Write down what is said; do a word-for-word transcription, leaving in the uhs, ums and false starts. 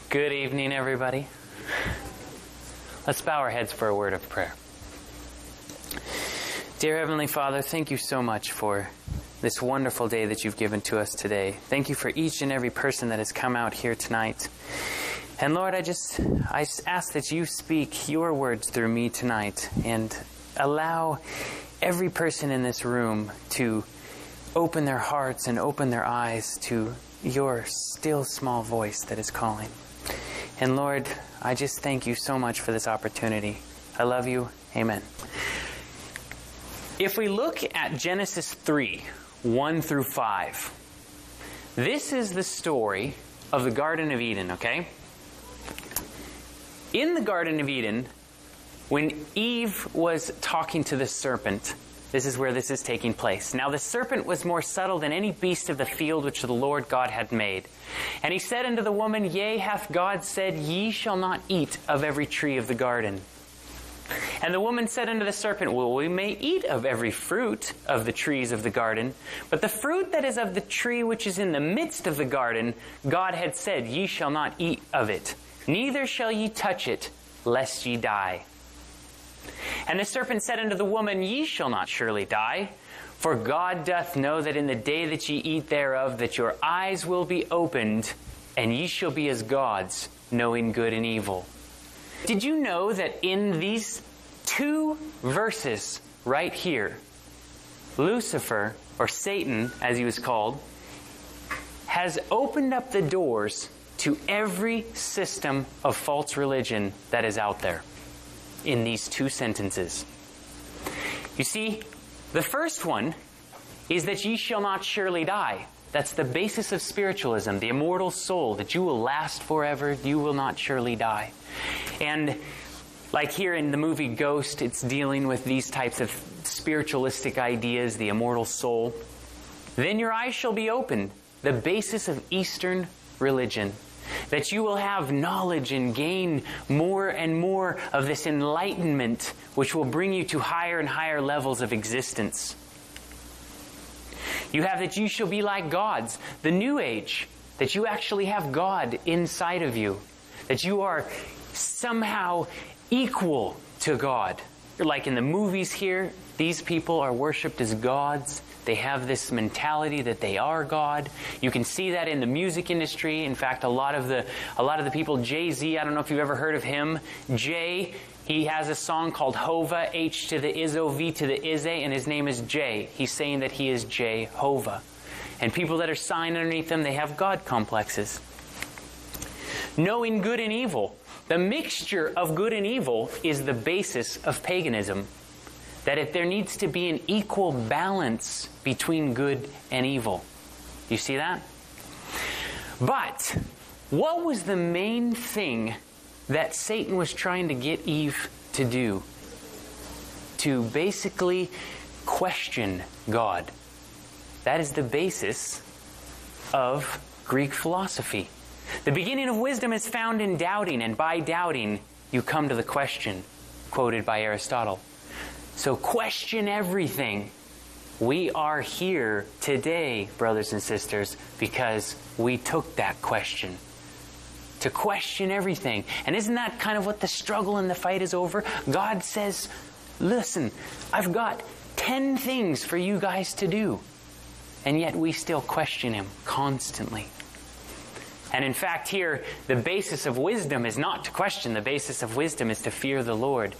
Good evening, everybody. Let's bow our heads for a word of prayer. Dear Heavenly Father, thank you so much for this wonderful day that you've given to us today. Thank you for each and every person that has come out here tonight. And Lord, I just, I just ask that you speak your words through me tonight and allow every person in this room to open their hearts and open their eyes to your still small voice that is calling. And Lord, I just thank you so much for this opportunity. I love you. Amen. If we look at Genesis three, one through five, this is the story of the Garden of Eden, okay? In the Garden of Eden, when Eve was talking to the serpent, this is where this is taking place. Now the serpent was more subtle than any beast of the field which the Lord God had made. And he said unto the woman, Yea, hath God said, Ye shall not eat of every tree of the garden. And the woman said unto the serpent, Well, we may eat of every fruit of the trees of the garden, but the fruit that is of the tree which is in the midst of the garden, God had said, Ye shall not eat of it, neither shall ye touch it, lest ye die. And the serpent said unto the woman, Ye shall not surely die, for God doth know that in the day that ye eat thereof, that your eyes will be opened, and ye shall be as gods, knowing good and evil. Did you know that in these two verses right here, Lucifer, or Satan as he was called, has opened up the doors to every system of false religion that is out there in these two sentences? You see, the first one is that ye shall not surely die. That's the basis of spiritualism, the immortal soul, that you will last forever, you will not surely die. And like here in the movie Ghost, it's dealing with these types of spiritualistic ideas, the immortal soul. Then your eyes shall be opened, the basis of Eastern religion, that you will have knowledge and gain more and more of this enlightenment, which will bring you to higher and higher levels of existence. You have that you shall be like gods, the New Age, that you actually have God inside of you, that you are somehow equal to God. Like in the movies here, these people are worshipped as gods. They have this mentality that they are God. You can see that in the music industry. In fact, a lot of the a lot of the people, Jay-Z, I don't know if you've ever heard of him. Jay, he has a song called Hova, H to the Izzo, V to the Izze, and his name is Jay. He's saying that he is Jehovah. And people that are signed underneath them, they have God complexes. Knowing good and evil. The mixture of good and evil is the basis of paganism. That if there needs to be an equal balance between good and evil. You see that? But what was the main thing that Satan was trying to get Eve to do? To basically question God. That is the basis of Greek philosophy. The beginning of wisdom is found in doubting, and by doubting you come to the question, quoted by Aristotle. So question everything. We are here today, brothers and sisters, because we took that question. To question everything. And isn't that kind of what the struggle and the fight is over? God says, listen, I've got ten things for you guys to do. And yet we still question Him constantly. And in fact here, the basis of wisdom is not to question. The basis of wisdom is to fear the Lord.